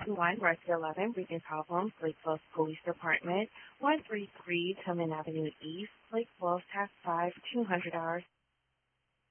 1 Rescue 11, Breathing Problems, Lakeville Police Department, 133 Tillman Avenue East, Lakeville, Task 5, $200.